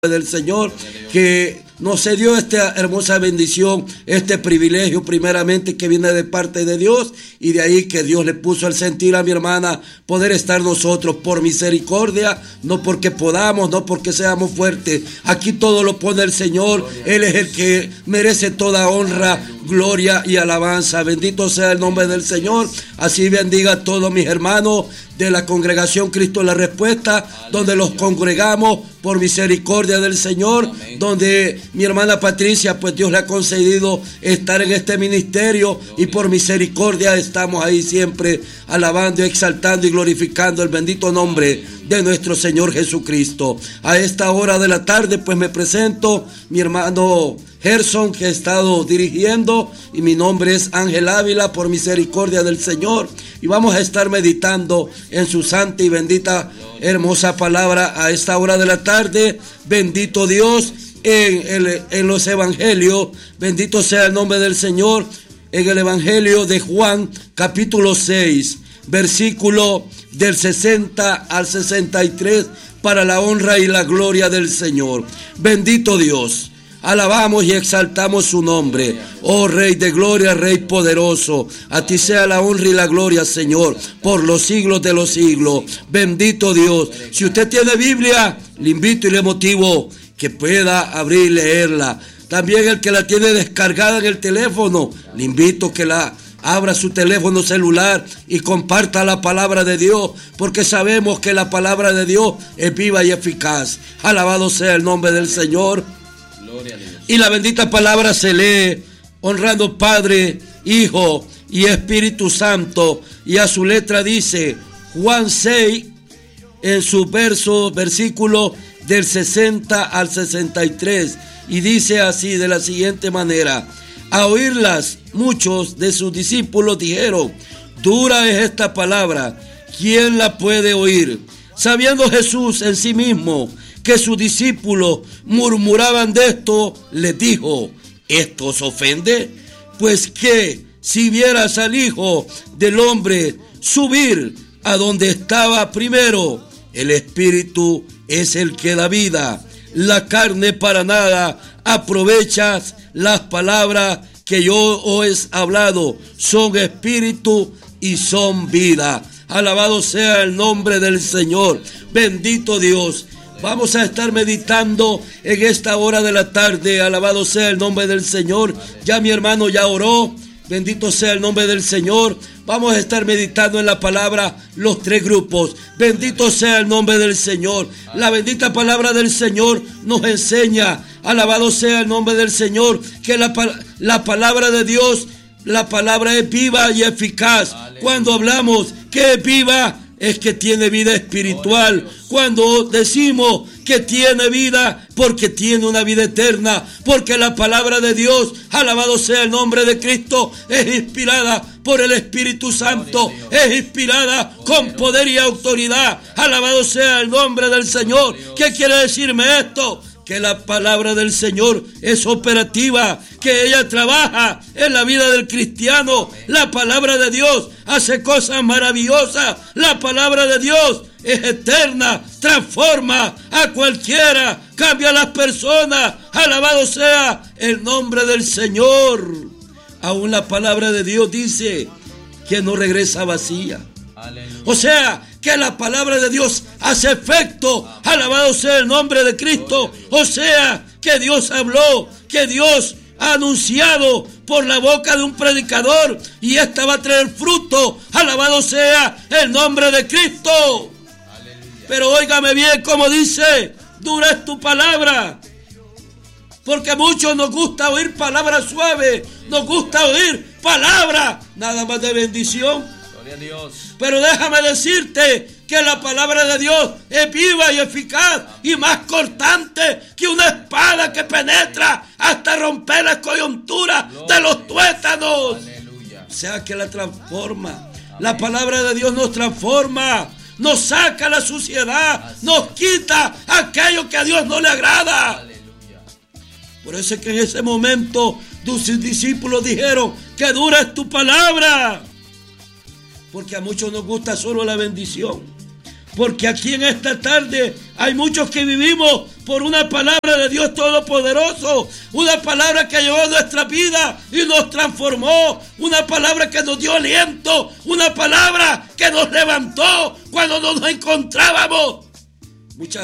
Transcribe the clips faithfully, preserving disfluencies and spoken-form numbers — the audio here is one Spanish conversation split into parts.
del Señor, que nos dio esta hermosa bendición, este privilegio primeramente que viene de parte de Dios, y de ahí que Dios le puso al sentir a mi hermana poder estar nosotros por misericordia, no porque podamos, no porque seamos fuertes. Aquí todo lo pone el Señor. Él es el que merece toda honra, gloria y alabanza. Bendito sea el nombre del Señor. Así bendiga a todos mis hermanos de la congregación Cristo la Respuesta, donde los congregamos por misericordia del Señor, amén. Donde mi hermana Patricia, pues Dios le ha concedido estar en este ministerio, y por misericordia estamos ahí siempre alabando, exaltando y glorificando el bendito nombre de nuestro Señor Jesucristo. A esta hora de la tarde, pues me presento, mi hermano Gerson, que he estado dirigiendo, y mi nombre es Ángel Ávila, por misericordia del Señor, y vamos a estar meditando en su santa y bendita hermosa palabra a esta hora de la tarde. Bendito Dios, en, el, en los evangelios, bendito sea el nombre del Señor, en el evangelio de Juan, capítulo seis, versículo del sesenta al sesenta y tres, para la honra y la gloria del Señor. Bendito Dios. Alabamos y exaltamos su nombre, oh Rey de gloria, Rey poderoso. A ti sea la honra y la gloria, Señor, por los siglos de los siglos. Bendito Dios. Si usted tiene Biblia, le invito y le motivo que pueda abrir y leerla. También el que la tiene descargada en el teléfono, le invito que la abra su teléfono celular y comparta la palabra de Dios, porque sabemos que la palabra de Dios es viva y eficaz. Alabado sea el nombre del Señor. Y la bendita palabra se lee honrando Padre, Hijo y Espíritu Santo. Y a su letra dice Juan seis, en su verso, versículo del sesenta al sesenta y tres. Y dice así, de la siguiente manera: a oírlas, muchos de sus discípulos dijeron: dura es esta palabra, ¿quién la puede oír? Sabiendo Jesús en sí mismo que sus discípulos murmuraban de esto, les dijo: ¿esto os ofende? Pues que si vieras al Hijo del Hombre subir a donde estaba primero, el Espíritu es el que da vida, la carne para nada aprovechas. Las palabras que yo os he hablado son espíritu y son vida. Alabado sea el nombre del Señor. Bendito Dios. Vamos a estar meditando en esta hora de la tarde. Alabado sea el nombre del Señor. Ya mi hermano ya oró. Bendito sea el nombre del Señor. Vamos a estar meditando en la palabra, los tres grupos. Bendito sea el nombre del Señor. La bendita palabra del Señor nos enseña, alabado sea el nombre del Señor, que la, la palabra de Dios, la palabra es viva y eficaz. Cuando hablamos que es viva, es que tiene vida espiritual. Cuando decimos que tiene vida, porque tiene una vida eterna, porque la palabra de Dios, alabado sea el nombre de Cristo, es inspirada por el Espíritu Santo, es inspirada con poder y autoridad. Alabado sea el nombre del Señor. ¿Qué quiere decirme esto? Que la palabra del Señor es operativa, que ella trabaja en la vida del cristiano. La palabra de Dios hace cosas maravillosas. La palabra de Dios es eterna, transforma a cualquiera, cambia a las personas. Alabado sea el nombre del Señor. Aún la palabra de Dios dice que no regresa vacía. O sea, que la palabra de Dios hace efecto. Alabado sea el nombre de Cristo. O sea, que Dios habló, que Dios ha anunciado por la boca de un predicador, y esta va a traer fruto. Alabado sea el nombre de Cristo. Pero óigame bien como dice: dura es tu palabra. Porque a muchos nos gusta oír palabras suaves, nos gusta oír palabras nada más de bendición. Gloria a Dios. Pero déjame decirte que la palabra de Dios es viva y eficaz, y más cortante que una espada que penetra hasta romper la coyuntura Gloria de los tuétanos. Aleluya. O sea, que la transforma. Amén. La palabra de Dios nos transforma, nos saca la suciedad, así nos quita aquello que a Dios no le agrada. Aleluya. Por eso es que en ese momento tus discípulos dijeron: que dura es tu palabra. Porque a muchos nos gusta solo la bendición. Porque aquí en esta tarde hay muchos que vivimos por una palabra de Dios Todopoderoso, una palabra que llegó a nuestra vida y nos transformó, una palabra que nos dio aliento, una palabra que nos levantó cuando nos encontrábamos muchas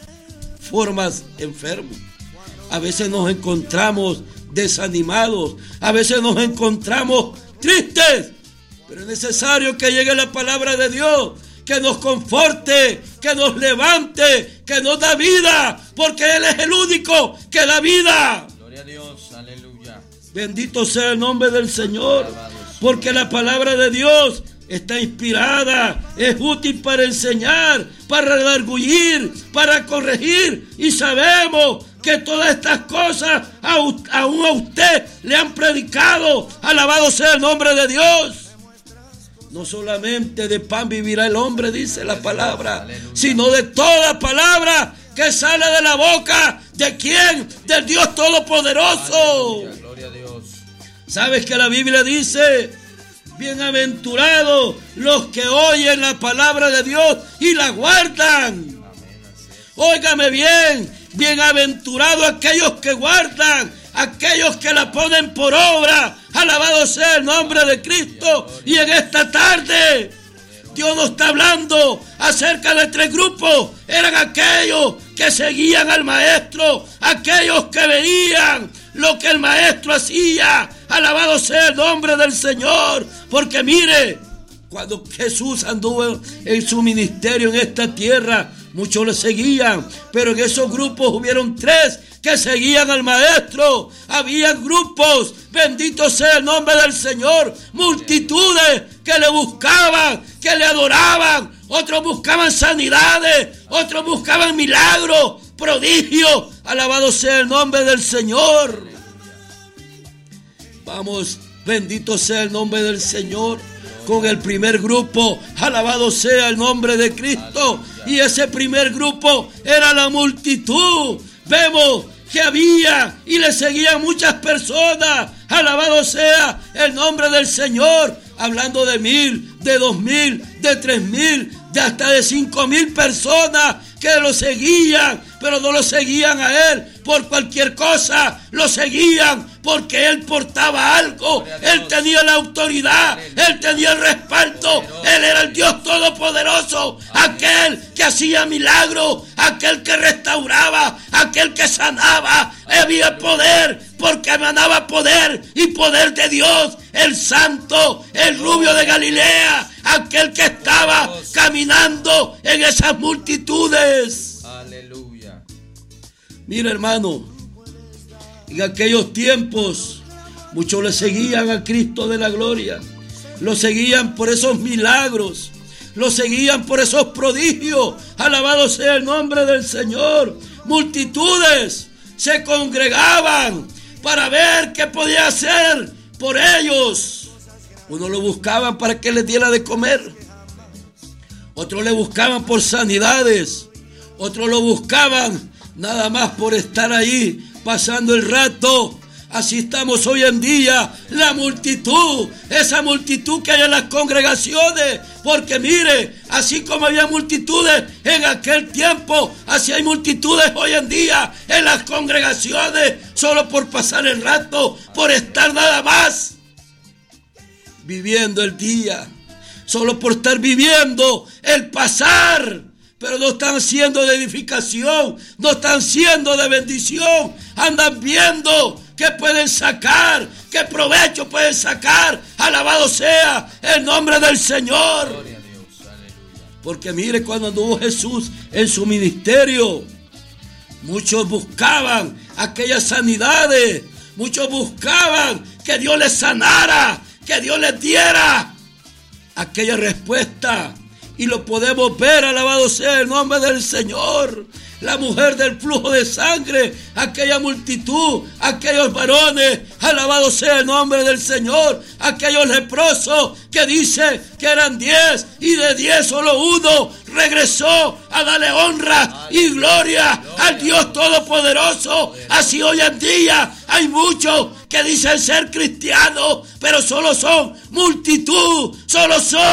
formas enfermos. A veces nos encontramos desanimados, a veces nos encontramos tristes, pero es necesario que llegue la palabra de Dios, que nos conforte, que nos levante, que nos da vida, porque Él es el único que da vida. Gloria a Dios, aleluya. Bendito sea el nombre del Señor, porque la palabra de Dios está inspirada, es útil para enseñar, para redarguir, para corregir, y sabemos que todas estas cosas aún a usted le han predicado. Alabado sea el nombre de Dios. No solamente de pan vivirá el hombre, dice la palabra, sino de toda palabra que sale de la boca de quién, del Dios Todopoderoso. Aleluya, gloria a Dios. ¿Sabes que la Biblia dice: bienaventurados los que oyen la palabra de Dios y la guardan? Amén, óigame bien, bienaventurados aquellos que guardan, aquellos que la ponen por obra. Alabado sea el nombre de Cristo. Y en esta tarde Dios nos está hablando acerca de tres grupos. Eran aquellos que seguían al maestro, aquellos que veían lo que el maestro hacía. Alabado sea el nombre del Señor. Porque mire, cuando Jesús anduvo en su ministerio en esta tierra, muchos le seguían, pero en esos grupos hubieron tres que seguían al maestro. Había grupos, bendito sea el nombre del Señor, multitudes que le buscaban, que le adoraban. Otros buscaban sanidades, otros buscaban milagros, prodigios. Alabado sea el nombre del Señor. Vamos, bendito sea el nombre del Señor. Con el primer grupo, alabado sea el nombre de Cristo. Y ese primer grupo era la multitud. Vemos que había y le seguían muchas personas. Alabado sea el nombre del Señor. Hablando de mil, de dos mil, de tres mil, de hasta de cinco mil personas que lo seguían, pero no lo seguían a Él por cualquier cosa, lo seguían porque Él portaba algo, Él tenía la autoridad, Él tenía el respaldo, Él era el Dios Todopoderoso, aquel que hacía milagros, aquel que restauraba, aquel que sanaba. Había poder, porque emanaba poder y poder de Dios, el santo, el rubio de Galilea, aquel que estaba caminando en esas multitudes. Aleluya. Mira, hermano, en aquellos tiempos muchos le seguían a Cristo de la gloria, lo seguían por esos milagros, lo seguían por esos prodigios. Alabado sea el nombre del Señor. Multitudes se congregaban para ver qué podía hacer por ellos. Unos lo buscaban para que les diera de comer, otros le buscaban por sanidades, otros lo buscaban nada más por estar ahí pasando el rato. Así estamos hoy en día, la multitud, esa multitud que hay en las congregaciones, porque mire, así como había multitudes en aquel tiempo, así hay multitudes hoy en día en las congregaciones, solo por pasar el rato, por estar nada más viviendo el día, solo por estar viviendo el pasar. Pero no están siendo de edificación, no están siendo de bendición. Andan viendo qué pueden sacar, qué provecho pueden sacar. Alabado sea el nombre del Señor. Gloria a Dios, aleluya. Porque mire, cuando anduvo Jesús en su ministerio, muchos buscaban aquellas sanidades, muchos buscaban que Dios les sanara, que Dios les diera aquella respuesta. Y lo podemos ver, alabado sea el nombre del Señor. La mujer del flujo de sangre, aquella multitud, aquellos varones, alabado sea el nombre del Señor. Aquellos leprosos que dice que eran diez y de diez solo uno regresó a darle honra y gloria al Dios Todopoderoso. Así hoy en día hay muchos que dicen ser cristianos, pero solo son multitud, solo son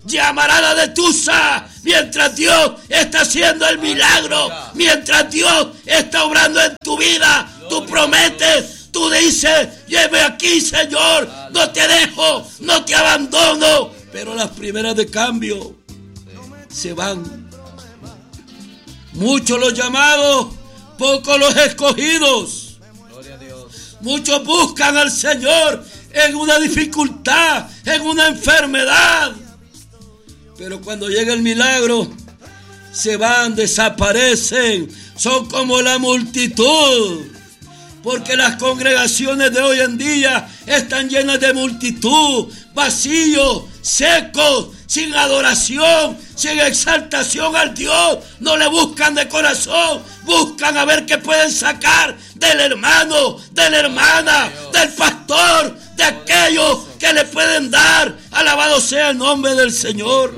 llamarada de Tusa, mientras Dios está haciendo el milagro, mientras Dios está obrando en tu vida. Tú prometes, tú dices, lleve aquí, Señor, no te dejo, no te abandono. Pero las primeras de cambio se van. Muchos los llamados, pocos los escogidos. Muchos buscan al Señor en una dificultad, en una enfermedad. Pero cuando llega el milagro, se van, desaparecen. Son como la multitud. Porque las congregaciones de hoy en día están llenas de multitud, vacíos, secos, sin adoración, sin exaltación al Dios. No le buscan de corazón, buscan a ver qué pueden sacar del hermano, de la hermana, del pastor, de aquellos que le pueden dar. Alabado sea el nombre del Señor.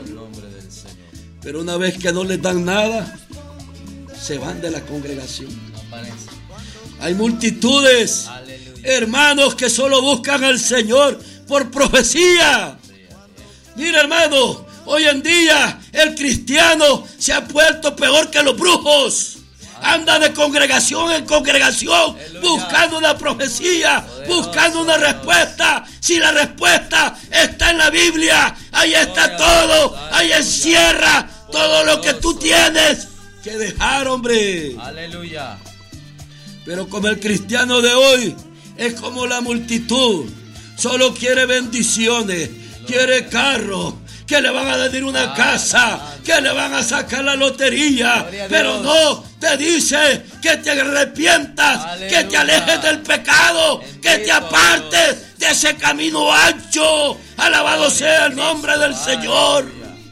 Pero una vez que no les dan nada, se van de la congregación. Hay multitudes, aleluya, hermanos que solo buscan al Señor por profecía. Mira, hermano, hoy en día el cristiano se ha puesto peor que los brujos. Anda de congregación en congregación, aleluya, buscando una profecía, poderoso, buscando una respuesta. Si la respuesta está en la Biblia, ahí está todo, ahí encierra todo lo que tú tienes que dejar, hombre. Aleluya. Pero como el cristiano de hoy es como la multitud, solo quiere bendiciones, quiere carro, que le van a dar una casa, que le van a sacar la lotería, pero no, te dice que te arrepientas, aleluya, que te alejes del pecado, que te apartes de ese camino ancho. Alabado sea el nombre del Señor.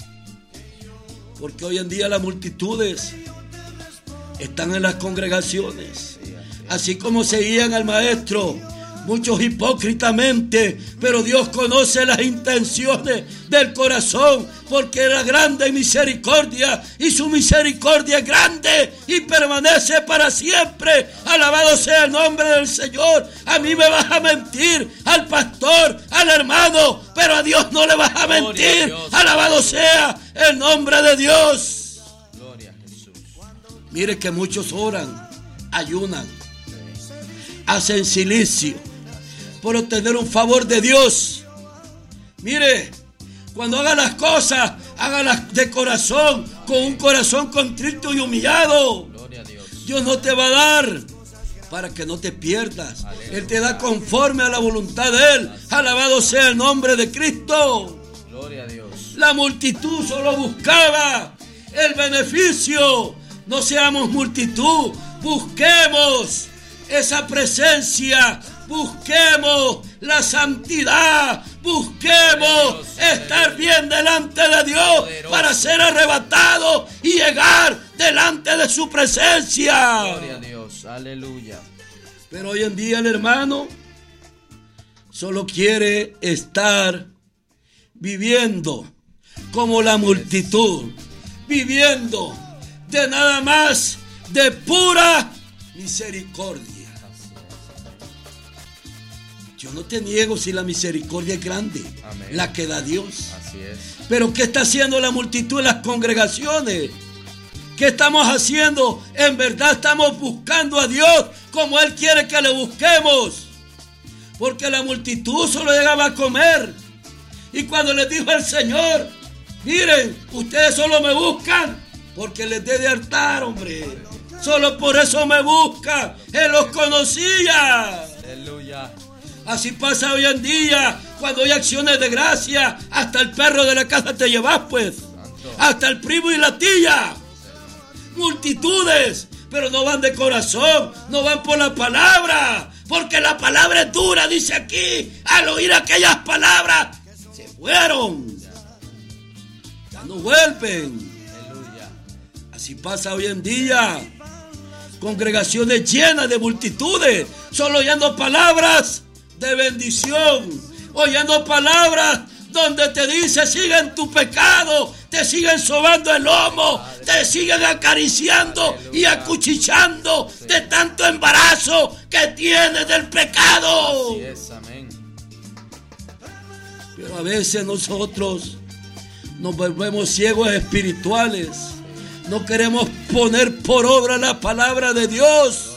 Porque hoy en día las multitudes están en las congregaciones, así como seguían al maestro, muchos hipócritamente, pero Dios conoce las intenciones del corazón, porque era grande en misericordia, y su misericordia es grande y permanece para siempre. Alabado sea el nombre del Señor. A mí me vas a mentir, al pastor, al hermano, pero a Dios no le vas a mentir. Alabado sea el nombre de Dios. Gloria a Jesús. Mire que muchos oran, ayunan, hacen silicio por obtener un favor de Dios. Mire, cuando haga las cosas, hágalas de corazón, con un corazón contrito y humillado. Gloria a Dios. Dios no te va a dar para que no te pierdas. Aleluya. Él te da conforme a la voluntad de Él. Alabado sea el nombre de Cristo. Gloria a Dios. La multitud solo buscaba el beneficio. No seamos multitud, busquemos esa presencia, busquemos la santidad, busquemos estar bien delante de Dios para ser arrebatados y llegar delante de su presencia. Gloria a Dios, aleluya. Pero hoy en día el hermano solo quiere estar viviendo como la multitud, viviendo de nada más, de pura misericordia. Yo no te niego si la misericordia es grande, amén, la que da Dios. Así es. Pero ¿qué está haciendo la multitud en las congregaciones? ¿Qué estamos haciendo? En verdad estamos buscando a Dios como Él quiere que le busquemos. Porque la multitud solo llegaba a comer. Y cuando les dijo el Señor, miren, ustedes solo me buscan porque les dé de hartar, hombre. Solo por eso me buscan. Él los conocía. Aleluya. Así pasa hoy en día, cuando hay acciones de gracia, hasta el perro de la casa te llevas, pues. Santo. Hasta el primo y la tía. Multitudes, pero no van de corazón, no van por la palabra, porque la palabra es dura, dice aquí. Al oír aquellas palabras, se fueron. Ya no vuelven. Aleluya. Así pasa hoy en día. Congregaciones llenas de multitudes, solo oyendo palabras de bendición, oyendo palabras donde te dice sigue en tu pecado, te siguen sobando el lomo, te siguen acariciando, aleluya, y acuchillando, sí, de tanto embarazo que tienes del pecado. Así es, amén. Pero a veces nosotros nos volvemos ciegos espirituales. No queremos poner por obra la palabra de Dios.